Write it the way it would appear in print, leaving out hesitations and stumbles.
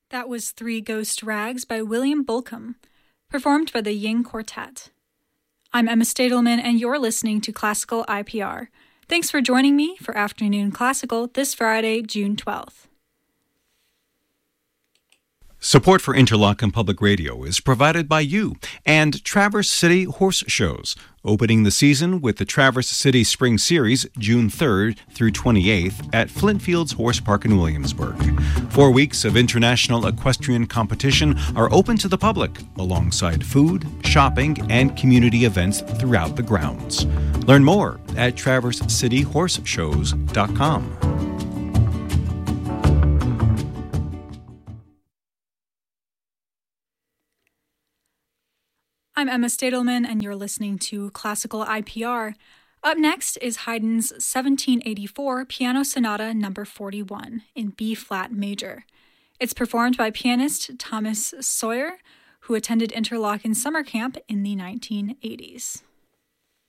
That was Three Ghost Rags by William Bolcom, performed by the Ying Quartet. I'm Emma Stadelman, and you're listening to Classical IPR. Thanks for joining me for Afternoon Classical this Friday, June 12th. Support for Interlochen Public Radio is provided by you and Traverse City Horse Shows, opening the season with the Traverse City Spring Series June 3rd through 28th at Flintfields Horse Park in Williamsburg. 4 weeks of international equestrian competition are open to the public, alongside food, shopping, and community events throughout the grounds. Learn more at traversecityhorseshows.com. I'm Emma Stadelman, and you're listening to Classical IPR. Up next is Haydn's 1784 Piano Sonata No. 41 in B-flat major. It's performed by pianist Thomas Sawyer, who attended Interlochen summer camp in the 1980s.